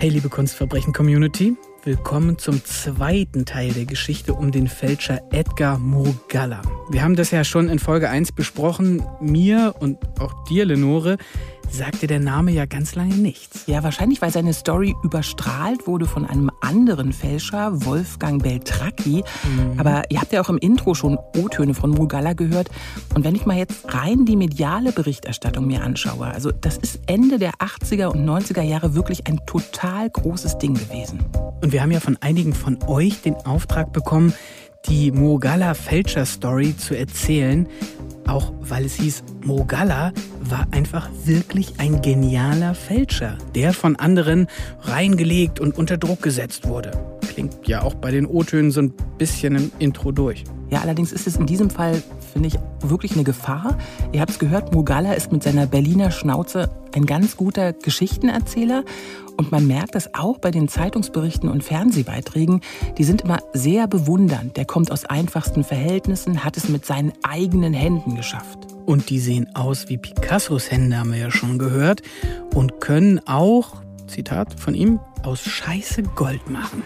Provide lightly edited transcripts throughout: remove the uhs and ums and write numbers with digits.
Hey liebe Kunstverbrechen-Community, willkommen zum zweiten Teil der Geschichte um den Fälscher Edgar Murgalla. Wir haben das ja schon in Folge 1 besprochen. Mir und auch dir, Lenore, sagte der Name ja ganz lange nichts. Ja, wahrscheinlich, weil seine Story überstrahlt wurde von einem anderen Fälscher, Wolfgang Beltracchi. Aber ihr habt ja auch im Intro schon O-Töne von Murgalla gehört. Und wenn ich mal jetzt rein die mediale Berichterstattung mir anschaue, also das ist Ende der 80er und 90er Jahre wirklich ein total großes Ding gewesen. Und wir haben ja von einigen von euch den Auftrag bekommen, die Murgalla-Fälscher-Story zu erzählen. Auch weil es hieß, Murgalla war einfach wirklich ein genialer Fälscher, der von anderen reingelegt und unter Druck gesetzt wurde. Klingt ja auch bei den O-Tönen so ein bisschen im Intro durch. Ja, allerdings ist es in diesem Fall, finde ich, wirklich eine Gefahr. Ihr habt es gehört, Murgalla ist mit seiner Berliner Schnauze ein ganz guter Geschichtenerzähler. Und man merkt das auch bei den Zeitungsberichten und Fernsehbeiträgen. Die sind immer sehr bewundernd. Der kommt aus einfachsten Verhältnissen, hat es mit seinen eigenen Händen geschafft. Und die sehen aus wie Picassos Hände, haben wir ja schon gehört. Und können auch, Zitat von ihm, aus Scheiße Gold machen.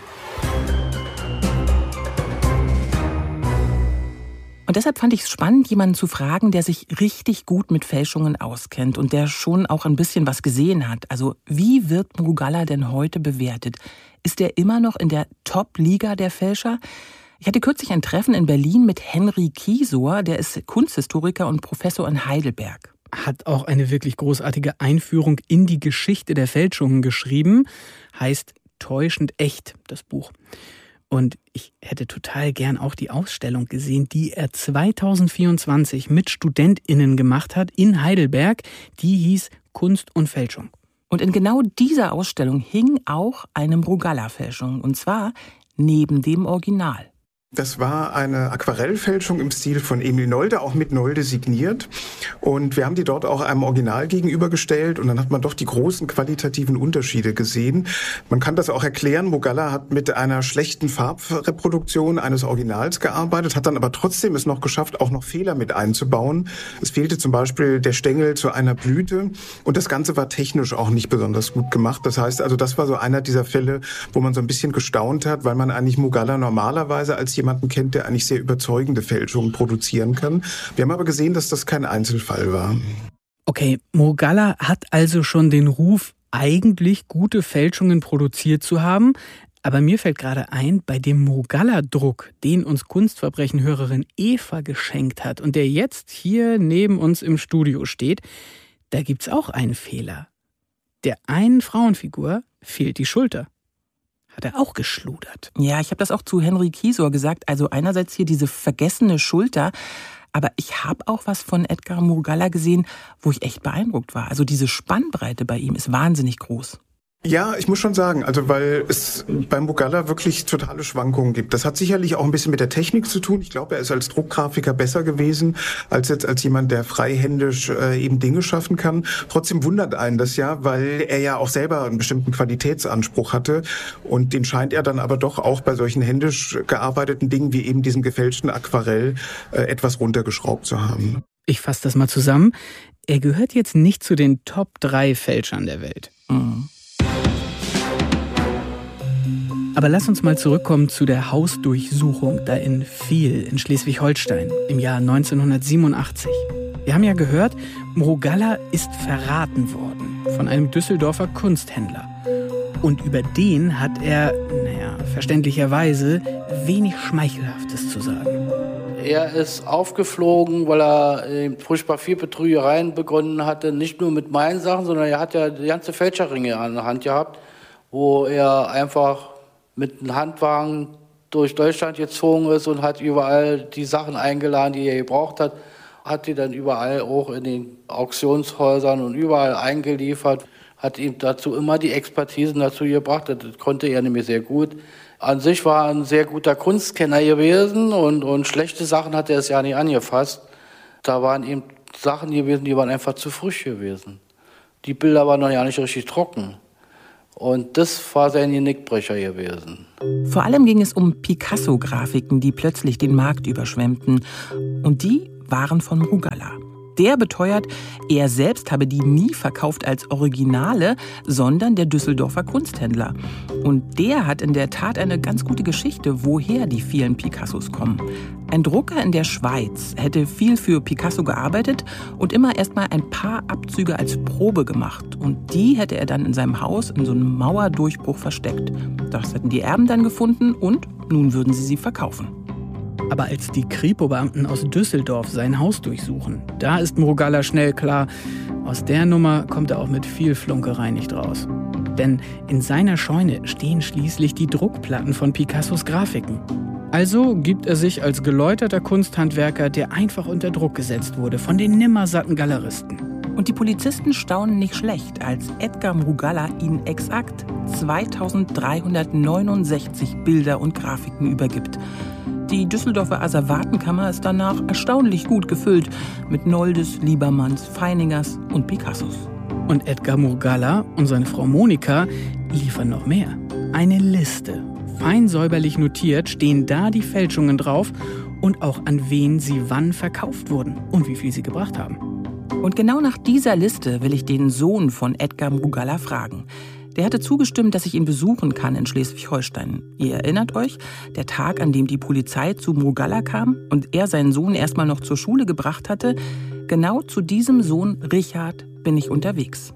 Und deshalb fand ich es spannend, jemanden zu fragen, der sich richtig gut mit Fälschungen auskennt und der schon auch ein bisschen was gesehen hat. Also wie wird Murgalla denn heute bewertet? Ist er immer noch in der Top-Liga der Fälscher? Ich hatte kürzlich ein Treffen in Berlin mit Henry Kiesor, der ist Kunsthistoriker und Professor in Heidelberg. Hat auch eine wirklich großartige Einführung in die Geschichte der Fälschungen geschrieben. Heißt Täuschend echt, das Buch. Und ich hätte total gern auch die Ausstellung gesehen, die er 2024 mit StudentInnen gemacht hat in Heidelberg. Die hieß Kunst und Fälschung. Und in genau dieser Ausstellung hing auch eine Murgalla-Fälschung. Und zwar neben dem Original. Das war eine Aquarellfälschung im Stil von Emil Nolde, auch mit Nolde signiert. Und wir haben die dort auch einem Original gegenübergestellt und dann hat man doch die großen qualitativen Unterschiede gesehen. Man kann das auch erklären. Murgalla hat mit einer schlechten Farbreproduktion eines Originals gearbeitet, hat dann aber trotzdem es noch geschafft, auch noch Fehler mit einzubauen. Es fehlte zum Beispiel der Stängel zu einer Blüte und das Ganze war technisch auch nicht besonders gut gemacht. Das heißt also, das war so einer dieser Fälle, wo man so ein bisschen gestaunt hat, weil man eigentlich Murgalla normalerweise als jemanden kennt, der eigentlich sehr überzeugende Fälschungen produzieren kann. Wir haben aber gesehen, dass das kein Einzelfall war. Okay, Murgalla hat also schon den Ruf, eigentlich gute Fälschungen produziert zu haben. Aber mir fällt gerade ein, bei dem Murgalla-Druck, den uns Kunstverbrechen-Hörerin Eva geschenkt hat und der jetzt hier neben uns im Studio steht, da gibt's auch einen Fehler. Der einen Frauenfigur fehlt die Schulter. Hat er auch geschludert. Ja, ich habe das auch zu Henry Kiesor gesagt. Also einerseits hier diese vergessene Schulter, aber ich habe auch was von Edgar Murgalla gesehen, wo ich echt beeindruckt war. Also diese Spannbreite bei ihm ist wahnsinnig groß. Ja, ich muss schon sagen, also weil es beim Murgalla wirklich totale Schwankungen gibt. Das hat sicherlich auch ein bisschen mit der Technik zu tun. Ich glaube, er ist als Druckgrafiker besser gewesen, als jetzt als jemand, der freihändisch eben Dinge schaffen kann. Trotzdem wundert einen das ja, weil er ja auch selber einen bestimmten Qualitätsanspruch hatte. Und den scheint er dann aber doch auch bei solchen händisch gearbeiteten Dingen wie eben diesem gefälschten Aquarell etwas runtergeschraubt zu haben. Ich fasse das mal zusammen. Er gehört jetzt nicht zu den Top 3 Fälschern der Welt. Aber lass uns mal zurückkommen zu der Hausdurchsuchung da in Viel in Schleswig-Holstein im Jahr 1987. Wir haben ja gehört, Murgalla ist verraten worden von einem Düsseldorfer Kunsthändler. Und über den hat er, verständlicherweise, wenig Schmeichelhaftes zu sagen. Er ist aufgeflogen, weil er furchtbar viel Betrügereien begonnen hatte. Nicht nur mit meinen Sachen, sondern er hat ja die ganze Fälscherringe an der Hand gehabt, wo er einfach mit einem Handwagen durch Deutschland gezogen ist und hat überall die Sachen eingeladen, die er gebraucht hat. Hat die dann überall auch in den Auktionshäusern und überall eingeliefert. Hat ihm dazu immer die Expertisen dazu gebracht. Das konnte er nämlich sehr gut. An sich war er ein sehr guter Kunstkenner gewesen und schlechte Sachen hat er es ja nicht angefasst. Da waren eben Sachen gewesen, die waren einfach zu frisch gewesen. Die Bilder waren noch ja nicht richtig trocken. Und das war sein Genickbrecher gewesen. Vor allem ging es um Picasso-Grafiken, die plötzlich den Markt überschwemmten. Und die waren von Murgalla. Der beteuert, er selbst habe die nie verkauft als Originale, sondern der Düsseldorfer Kunsthändler. Und der hat in der Tat eine ganz gute Geschichte, woher die vielen Picassos kommen. Ein Drucker in der Schweiz hätte viel für Picasso gearbeitet und immer erst mal ein paar Abzüge als Probe gemacht. Und die hätte er dann in seinem Haus in so einem Mauerdurchbruch versteckt. Das hätten die Erben dann gefunden und nun würden sie verkaufen. Aber als die Kripo-Beamten aus Düsseldorf sein Haus durchsuchen, da ist Mrugalla schnell klar, aus der Nummer kommt er auch mit viel Flunkerei nicht raus. Denn in seiner Scheune stehen schließlich die Druckplatten von Picassos Grafiken. Also gibt er sich als geläuterter Kunsthandwerker, der einfach unter Druck gesetzt wurde von den nimmersatten Galeristen. Und die Polizisten staunen nicht schlecht, als Edgar Mrugalla ihnen exakt 2369 Bilder und Grafiken übergibt. Die Düsseldorfer Asservatenkammer ist danach erstaunlich gut gefüllt mit Noldes, Liebermanns, Feiningers und Picassos. Und Edgar Mrugalla und seine Frau Monika liefern noch mehr. Eine Liste. Fein säuberlich notiert stehen da die Fälschungen drauf und auch an wen sie wann verkauft wurden und wie viel sie gebracht haben. Und genau nach dieser Liste will ich den Sohn von Edgar Mrugalla fragen. Der hatte zugestimmt, dass ich ihn besuchen kann in Schleswig-Holstein. Ihr erinnert euch, der Tag, an dem die Polizei zu Mrugalla kam und er seinen Sohn erstmal noch zur Schule gebracht hatte. Genau zu diesem Sohn Richard bin ich unterwegs.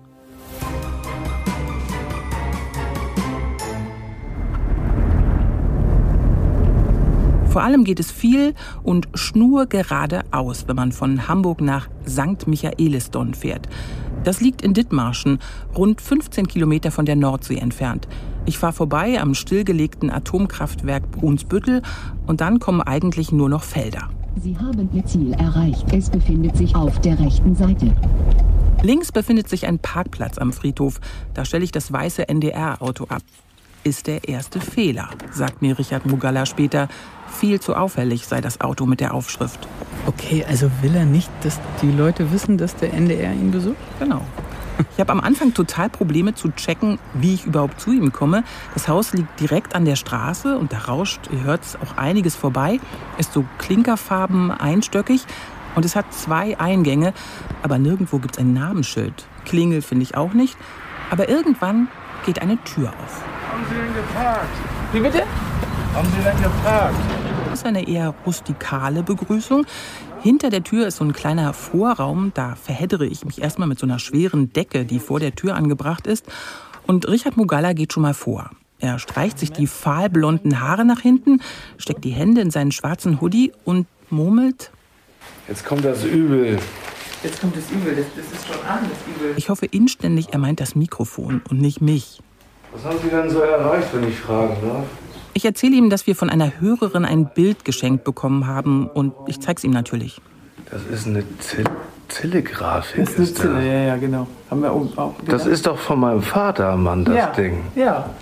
Vor allem geht es viel und schnurgeradeaus, wenn man von Hamburg nach St. Michaelisdonn fährt. Das liegt in Dithmarschen, rund 15 Kilometer von der Nordsee entfernt. Ich fahre vorbei am stillgelegten Atomkraftwerk Brunsbüttel und dann kommen eigentlich nur noch Felder. Sie haben Ihr Ziel erreicht. Es befindet sich auf der rechten Seite. Links befindet sich ein Parkplatz am Friedhof. Da stelle ich das weiße NDR-Auto ab. Ist der erste Fehler, sagt mir Richard Mrugalla später. Viel zu auffällig sei das Auto mit der Aufschrift. Okay, also will er nicht, dass die Leute wissen, dass der NDR ihn besucht? Genau. Ich habe am Anfang total Probleme zu checken, wie ich überhaupt zu ihm komme. Das Haus liegt direkt an der Straße und da rauscht, ihr hört es, auch einiges vorbei. Ist so klinkerfarben, einstöckig und es hat 2 Eingänge. Aber nirgendwo gibt es ein Namensschild. Klingel finde ich auch nicht. Aber irgendwann geht eine Tür auf. Haben Sie denn geparkt? Wie bitte? Haben Sie denn geparkt? Das ist eine eher rustikale Begrüßung. Hinter der Tür ist so ein kleiner Vorraum. Da verheddere ich mich erstmal mit so einer schweren Decke, die vor der Tür angebracht ist. Und Richard Mrugalla geht schon mal vor. Er streicht sich die fahlblonden Haare nach hinten, steckt die Hände in seinen schwarzen Hoodie und murmelt: Jetzt kommt das Übel. Jetzt kommt das Übel, das ist schon an, das Übel. Ich hoffe inständig, er meint das Mikrofon und nicht mich. Was haben Sie denn so erreicht, wenn ich fragen darf? Ich erzähle ihm, dass wir von einer Hörerin ein Bild geschenkt bekommen haben und ich zeig's ihm natürlich. Das ist eine Zille-Grafik. Das ist eine Zille, ja, genau. Haben wir auch gedacht. Das ist doch von meinem Vater, Mann, das Ding. Ja.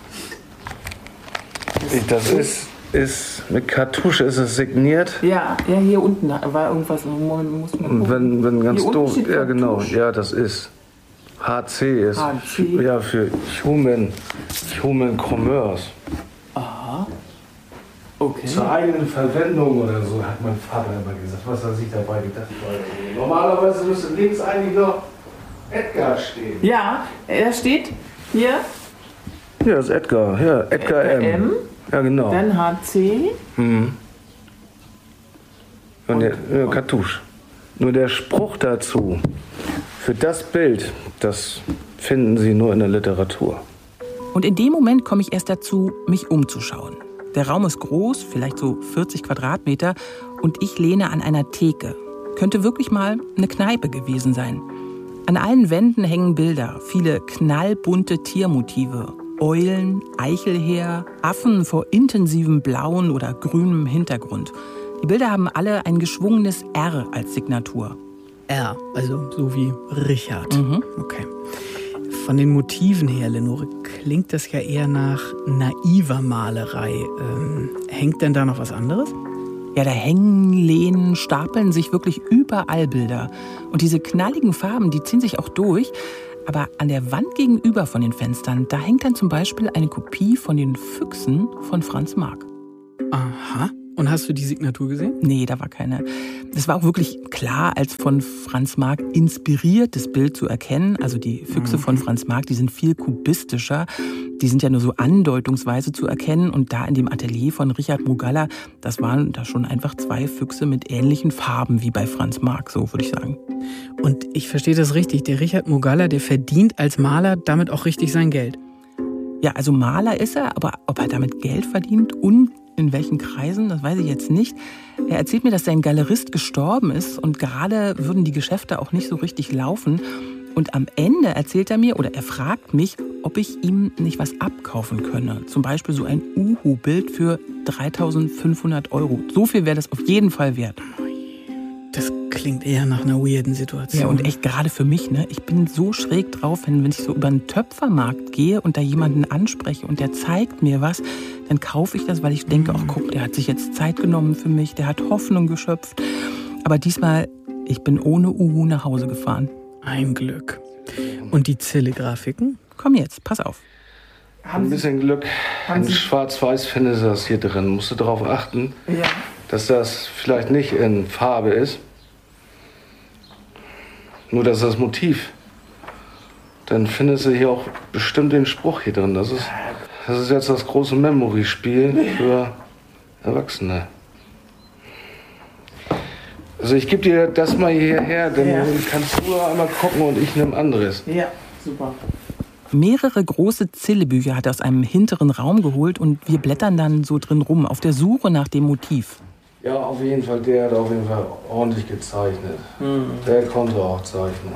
Das ist mit Kartusche ist es signiert. Ja, hier unten war irgendwas. Muss man gucken. Wenn ganz doof. Ja, genau. Kartusche. Ja, das ist. HC ist. HC. Ja, für Human Commerce. Aha. Okay. Zur eigenen Verwendung oder so, hat mein Vater immer gesagt, was er sich dabei gedacht hat. Normalerweise müsste links eigentlich noch Edgar stehen. Ja, er steht hier. Ja, das ist Edgar. Ja, Edgar M. Ja, genau. Dann HC. Mhm. Und der Kartusch. Nur der Spruch dazu, für das Bild, das finden Sie nur in der Literatur. Und in dem Moment komme ich erst dazu, mich umzuschauen. Der Raum ist groß, vielleicht so 40 Quadratmeter, und ich lehne an einer Theke. Könnte wirklich mal eine Kneipe gewesen sein. An allen Wänden hängen Bilder, viele knallbunte Tiermotive. Eulen, Eichelhäher, Affen vor intensivem blauen oder grünem Hintergrund. Die Bilder haben alle ein geschwungenes R als Signatur. R, also so wie Richard. Mhm. Okay. Von den Motiven her, Lenore, klingt das ja eher nach naiver Malerei. Hängt denn da noch was anderes? Ja, da hängen, lehnen, stapeln sich wirklich überall Bilder. Und diese knalligen Farben, die ziehen sich auch durch. Aber an der Wand gegenüber von den Fenstern, da hängt dann zum Beispiel eine Kopie von den Füchsen von Franz Marc. Aha. Und hast du die Signatur gesehen? Nee, da war keine. Es war auch wirklich klar, als von Franz Marc inspiriertes Bild zu erkennen. Also die Füchse von Franz Marc, die sind viel kubistischer. Die sind ja nur so andeutungsweise zu erkennen. Und da in dem Atelier von Richard Mrugalla, das waren da schon einfach 2 Füchse mit ähnlichen Farben wie bei Franz Marc, so würde ich sagen. Und ich verstehe das richtig, der Richard Mrugalla, der verdient als Maler damit auch richtig sein Geld. Ja, also Maler ist er, aber ob er damit Geld verdient und in welchen Kreisen, das weiß ich jetzt nicht. Er erzählt mir, dass sein Galerist gestorben ist und gerade würden die Geschäfte auch nicht so richtig laufen. Und am Ende erzählt er mir, oder er fragt mich, ob ich ihm nicht was abkaufen könne. Zum Beispiel so ein Uhu-Bild für 3.500 €. So viel wäre das auf jeden Fall wert. Das klingt eher nach einer weirden Situation. Ja, und echt gerade für mich, ne? Ich bin so schräg drauf, wenn ich so über einen Töpfermarkt gehe und da jemanden anspreche und der zeigt mir was, dann kaufe ich das, weil ich denke, ach guck, der hat sich jetzt Zeit genommen für mich, der hat Hoffnung geschöpft. Aber diesmal, ich bin ohne Uhu nach Hause gefahren. Ein Glück. Und die Zille-Grafiken? Komm jetzt, pass auf. Ein bisschen Glück. In Schwarz-Weiß findest du das hier drin. Musst du darauf achten, dass das vielleicht nicht in Farbe ist. Nur dass das Motiv. Dann findest du hier auch bestimmt den Spruch hier drin. Das ist jetzt das große Memory-Spiel für Erwachsene. Also ich gebe dir das mal hierher, dann kannst du einmal gucken und ich nehme anderes. Ja, super. Mehrere große Zillebücher hat er aus einem hinteren Raum geholt und wir blättern dann so drin rum, auf der Suche nach dem Motiv. Ja, auf jeden Fall, der hat auf jeden Fall ordentlich gezeichnet. Der konnte auch zeichnen.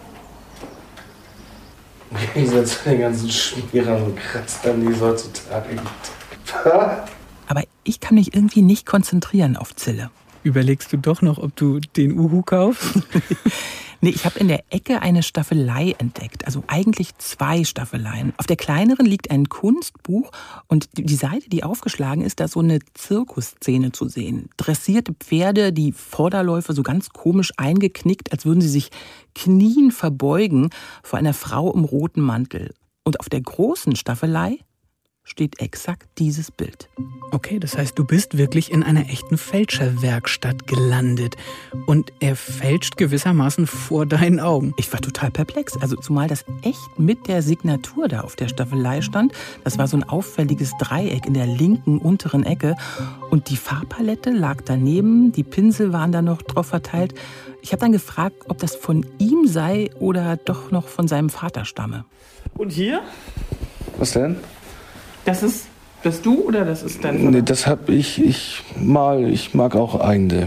Im Gegensatz zu den ganzen Schmierern und Kratzern, die es heutzutage gibt. Aber ich kann mich irgendwie nicht konzentrieren auf Zille. Überlegst du doch noch, ob du den Uhu kaufst? Nee, ich habe in der Ecke eine Staffelei entdeckt. Also eigentlich 2 Staffeleien. Auf der kleineren liegt ein Kunstbuch und die Seite, die aufgeschlagen ist, da ist so eine Zirkusszene zu sehen. Dressierte Pferde, die Vorderläufe so ganz komisch eingeknickt, als würden sie sich knien verbeugen vor einer Frau im roten Mantel. Und auf der großen Staffelei steht exakt dieses Bild. Okay, das heißt, du bist wirklich in einer echten Fälscherwerkstatt gelandet. Und er fälscht gewissermaßen vor deinen Augen. Ich war total perplex. Also zumal das echt mit der Signatur da auf der Staffelei stand. Das war so ein auffälliges Dreieck in der linken unteren Ecke. Und die Farbpalette lag daneben. Die Pinsel waren da noch drauf verteilt. Ich habe dann gefragt, ob das von ihm sei oder doch noch von seinem Vater stamme. Und hier? Was denn? Das du oder das ist dein Vater? Nee, das hab ich. Ich mag auch eigene.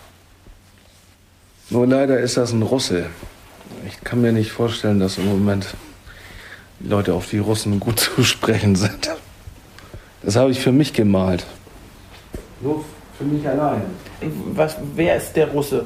Nur leider ist das ein Russe. Ich kann mir nicht vorstellen, dass im Moment die Leute auf die Russen gut zu sprechen sind. Das habe ich für mich gemalt. Nur für mich allein. Wer ist der Russe?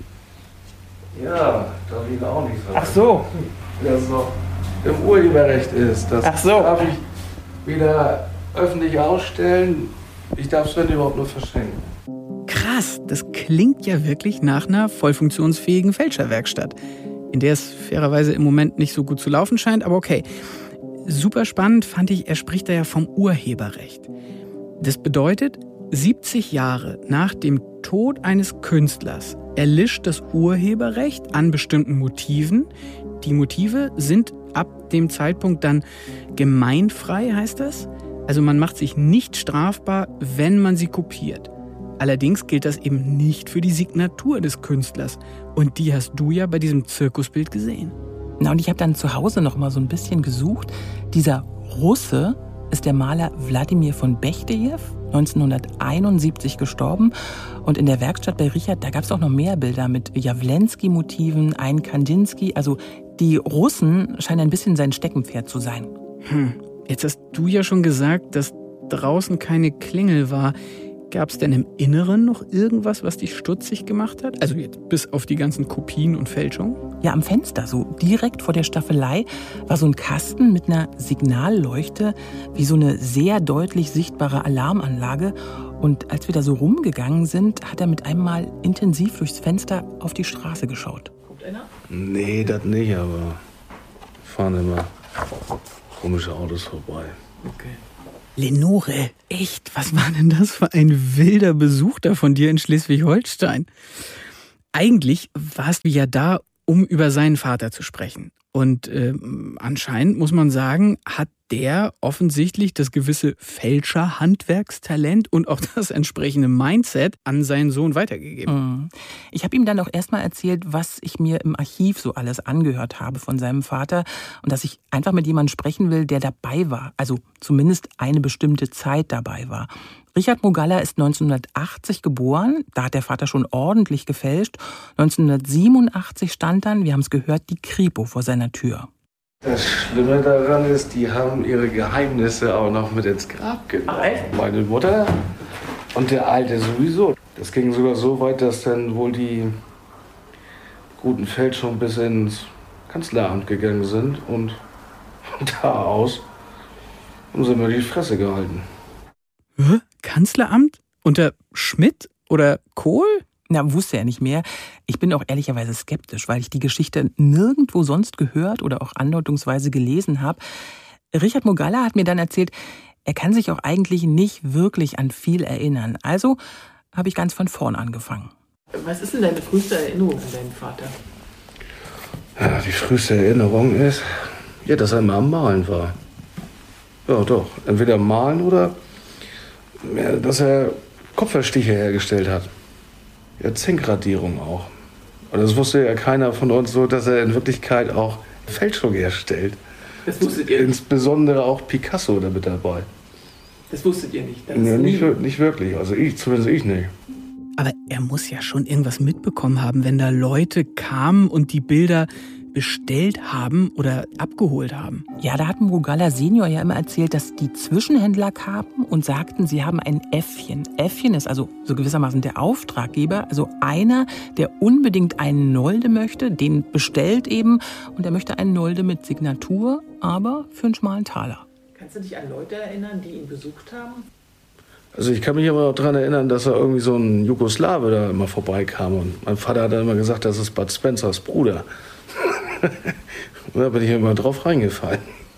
Ja, darf ich auch nicht sagen. Ach so. Das noch im Urheberrecht ist. Das Ach so. darf ich wieder öffentlich ausstellen. Ich darf es, wenn überhaupt, nur verschenken. Krass, das klingt ja wirklich nach einer voll funktionsfähigen Fälscherwerkstatt, in der es fairerweise im Moment nicht so gut zu laufen scheint, aber okay. Super spannend fand ich, er spricht da ja vom Urheberrecht. Das bedeutet, 70 Jahre nach dem Tod eines Künstlers erlischt das Urheberrecht an bestimmten Motiven. Die Motive sind ab dem Zeitpunkt dann gemeinfrei, heißt das. Also man macht sich nicht strafbar, wenn man sie kopiert. Allerdings gilt das eben nicht für die Signatur des Künstlers. Und die hast du ja bei diesem Zirkusbild gesehen. Na, und ich habe dann zu Hause noch mal so ein bisschen gesucht. Dieser Russe ist der Maler Wladimir von Bechtejew, 1971 gestorben. Und in der Werkstatt bei Richard, da gab es auch noch mehr Bilder mit Jawlensky-Motiven, ein Kandinsky. Also die Russen scheinen ein bisschen sein Steckenpferd zu sein. Jetzt hast du ja schon gesagt, dass draußen keine Klingel war. Gab es denn im Inneren noch irgendwas, was dich stutzig gemacht hat? Also jetzt bis auf die ganzen Kopien und Fälschungen? Ja, am Fenster, so direkt vor der Staffelei, war so ein Kasten mit einer Signalleuchte, wie so eine sehr deutlich sichtbare Alarmanlage. Und als wir da so rumgegangen sind, hat er mit einem Mal intensiv durchs Fenster auf die Straße geschaut. Kommt einer? Nee, das nicht, aber fahren immer komische Autos vorbei. Okay. Lenore, echt, was war denn das für ein wilder Besuch da von dir in Schleswig-Holstein? Eigentlich warst du ja da, um über seinen Vater zu sprechen. Und anscheinend, muss man sagen, hat der offensichtlich das gewisse Fälscher-Handwerkstalent und auch das entsprechende Mindset an seinen Sohn weitergegeben. Ich habe ihm dann auch erstmal erzählt, was ich mir im Archiv so alles angehört habe von seinem Vater und dass ich einfach mit jemandem sprechen will, der dabei war, also zumindest eine bestimmte Zeit dabei war. Richard Mogalla ist 1980 geboren, da hat der Vater schon ordentlich gefälscht. 1987 stand dann, wir haben es gehört, die Kripo vor seiner Tür. Das Schlimme daran ist, die haben ihre Geheimnisse auch noch mit ins Grab genommen. Ach, echt? Meine Mutter und der Alte sowieso. Das ging sogar so weit, dass dann wohl die guten Fälschungen bis ins Kanzleramt gegangen sind und da aus haben sie mir die Fresse gehalten. Kanzleramt? Unter Schmidt oder Kohl? Na, wusste er nicht mehr. Ich bin auch ehrlicherweise skeptisch, weil ich die Geschichte nirgendwo sonst gehört oder auch andeutungsweise gelesen habe. Richard Mogalla hat mir dann erzählt, er kann sich auch eigentlich nicht wirklich an viel erinnern. Also habe ich ganz von vorn angefangen. Was ist denn deine früheste Erinnerung an deinen Vater? Ja, die früheste Erinnerung ist, ja, dass er immer am Malen war. Ja, doch. Entweder malen oder ja, dass er Kupferstiche hergestellt hat. Ja, Zinkradierung auch. Und das wusste ja keiner von uns so, dass er in Wirklichkeit auch Fälschung herstellt. Das wusstet ihr nicht? Insbesondere auch Picasso damit dabei. Das wusstet ihr nicht? Ja, nicht wirklich. Also zumindest ich nicht. Aber er muss ja schon irgendwas mitbekommen haben, wenn da Leute kamen und die Bilder bestellt haben oder abgeholt haben. Ja, da hat Mogalla Senior ja immer erzählt, dass die Zwischenhändler kamen und sagten, sie haben ein Äffchen. Äffchen ist also so gewissermaßen der Auftraggeber, also einer, der unbedingt einen Nolde möchte, den bestellt eben und er möchte einen Nolde mit Signatur, aber für einen schmalen Taler. Kannst du dich an Leute erinnern, die ihn besucht haben? Also ich kann mich immer noch daran erinnern, dass er irgendwie so ein Jugoslawe da immer vorbeikam. Und mein Vater hat dann immer gesagt, das ist Bud Spencers Bruder. Und da bin ich immer drauf reingefallen.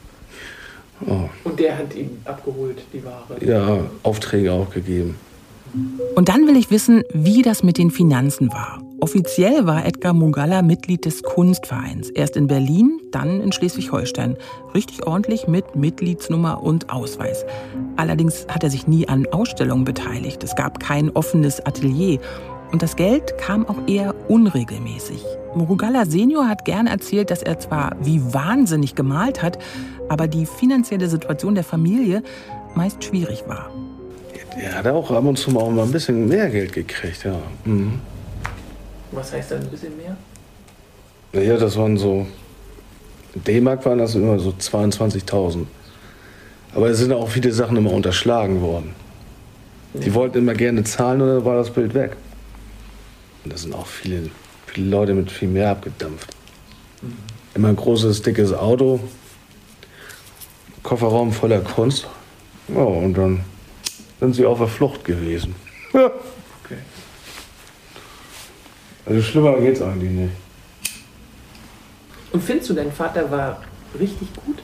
Oh. Und der hat ihm abgeholt, die Ware? Ja, Aufträge auch gegeben. Und dann will ich wissen, wie das mit den Finanzen war. Offiziell war Edgar Mogalla Mitglied des Kunstvereins. Erst in Berlin, dann in Schleswig-Holstein. Richtig ordentlich mit Mitgliedsnummer und Ausweis. Allerdings hat er sich nie an Ausstellungen beteiligt. Es gab kein offenes Atelier. Und das Geld kam auch eher unregelmäßig. Mogalla Senior hat gern erzählt, dass er zwar wie wahnsinnig gemalt hat, aber die finanzielle Situation der Familie meist schwierig war. Er hat auch ab und zu mal ein bisschen mehr Geld gekriegt, ja. Mhm. Was heißt dann ein bisschen mehr? Ja, das waren so, in D-Mark waren das immer so 22.000. Aber es sind auch viele Sachen immer unterschlagen worden. Die wollten immer gerne zahlen und dann war das Bild weg. Und da sind auch viele Leute mit viel mehr abgedampft. Immer ein großes, dickes Auto, Kofferraum voller Kunst. Ja, und dann sind sie auf der Flucht gewesen. Ja. Okay. Also schlimmer geht's eigentlich nicht. Und findest du, dein Vater war richtig gut?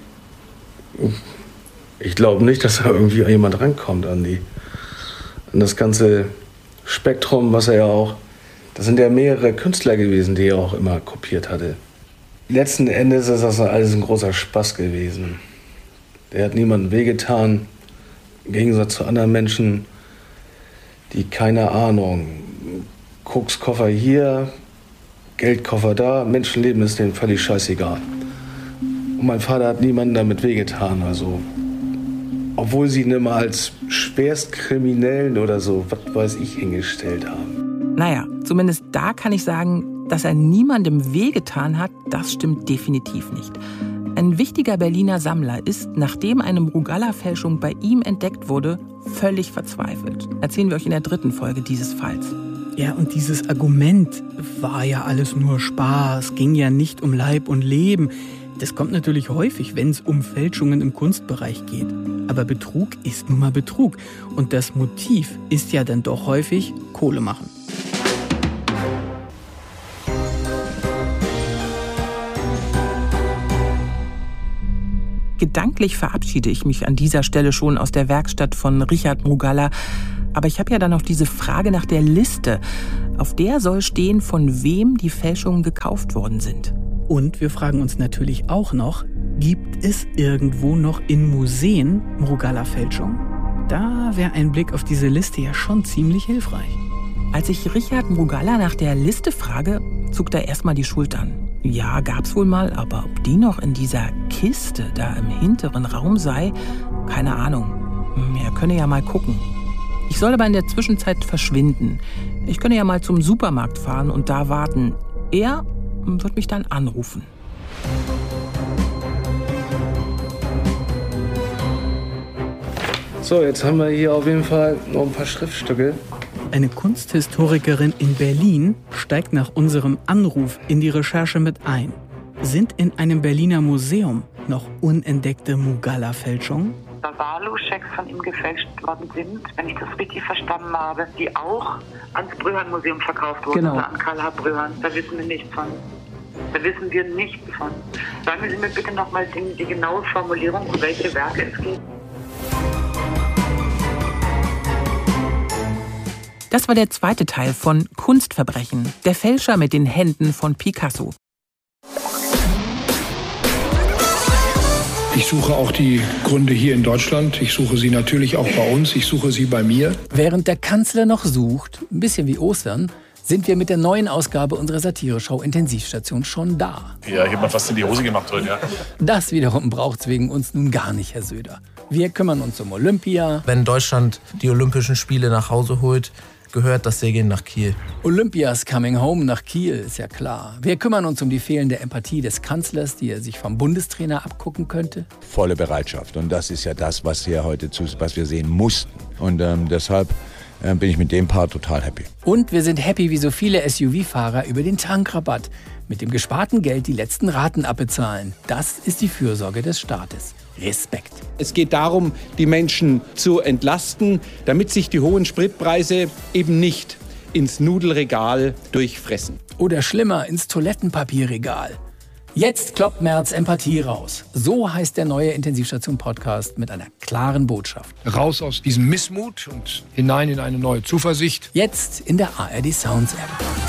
Ich glaube nicht, dass da irgendwie jemand rankommt an das ganze Spektrum, was er ja auch... Das sind ja mehrere Künstler gewesen, die er auch immer kopiert hatte. Letzten Endes ist das alles ein großer Spaß gewesen. Der hat niemandem wehgetan, im Gegensatz zu anderen Menschen, die keine Ahnung, Kokskoffer hier, Geldkoffer da, Menschenleben ist denen völlig scheißegal. Und mein Vater hat niemandem damit wehgetan, also obwohl sie ihn immer als Schwerstkriminellen oder so, was weiß ich, hingestellt haben. Naja, zumindest da kann ich sagen, dass er niemandem wehgetan hat, das stimmt definitiv nicht. Ein wichtiger Berliner Sammler ist, nachdem eine Mogalla-Fälschung bei ihm entdeckt wurde, völlig verzweifelt. Erzählen wir euch in der 3. Folge dieses Falls. Ja, und dieses Argument war ja alles nur Spaß, ging ja nicht um Leib und Leben. Das kommt natürlich häufig, wenn es um Fälschungen im Kunstbereich geht. Aber Betrug ist nun mal Betrug. Und das Motiv ist ja dann doch häufig Kohle machen. Gedanklich verabschiede ich mich an dieser Stelle schon aus der Werkstatt von Richard Mrugalla. Aber ich habe ja dann noch diese Frage nach der Liste. Auf der soll stehen, von wem die Fälschungen gekauft worden sind. Und wir fragen uns natürlich auch noch, gibt es irgendwo noch in Museen Mrugalla-Fälschungen? Da wäre ein Blick auf diese Liste ja schon ziemlich hilfreich. Als ich Richard Mrugalla nach der Liste frage, zuckt er erstmal die Schultern. Ja, gab's wohl mal, aber ob die noch in dieser Kiste da im hinteren Raum sei, keine Ahnung. Er könne ja mal gucken. Ich soll aber in der Zwischenzeit verschwinden. Ich könne ja mal zum Supermarkt fahren und da warten. Er wird mich dann anrufen. So, jetzt haben wir hier auf jeden Fall noch ein paar Schriftstücke. Eine Kunsthistorikerin in Berlin steigt nach unserem Anruf in die Recherche mit ein. Sind in einem Berliner Museum noch unentdeckte Mrugalla-Fälschungen? Value-Schecks von ihm gefälscht worden sind, wenn ich das richtig verstanden habe, die auch ans Brühan-Museum verkauft wurden, genau. Oder an Karl Brühan. Da wissen wir nichts von. Da wissen wir nichts von. Sagen Sie mir bitte nochmal die genaue Formulierung, um welche Werke es geht. Das war der zweite Teil von Kunstverbrechen, der Fälscher mit den Händen von Picasso. Ich suche auch die Gründe hier in Deutschland. Ich suche sie natürlich auch bei uns. Ich suche sie bei mir. Während der Kanzler noch sucht, ein bisschen wie Ostern, sind wir mit der neuen Ausgabe unserer Satireshow Intensivstation schon da. Ja, ich habe mir fast in die Hose gemacht heute, ja. Das wiederum braucht's wegen uns nun gar nicht, Herr Söder. Wir kümmern uns um Olympia. Wenn Deutschland die Olympischen Spiele nach Hause holt, gehört das Segeln nach Kiel. Olympia's coming home nach Kiel, ist ja klar. Wir kümmern uns um die fehlende Empathie des Kanzlers, die er sich vom Bundestrainer abgucken könnte. Volle Bereitschaft. Und das ist ja das, was wir sehen mussten. Und deshalb bin ich mit dem Part total happy. Und wir sind happy wie so viele SUV-Fahrer über den Tankrabatt. Mit dem gesparten Geld die letzten Raten abbezahlen. Das ist die Fürsorge des Staates. Respekt. Es geht darum, die Menschen zu entlasten, damit sich die hohen Spritpreise eben nicht ins Nudelregal durchfressen. Oder schlimmer, ins Toilettenpapierregal. Jetzt kloppt Merz Empathie raus. So heißt der neue Intensivstation-Podcast mit einer klaren Botschaft. Raus aus diesem Missmut und hinein in eine neue Zuversicht. Jetzt in der ARD Sounds App.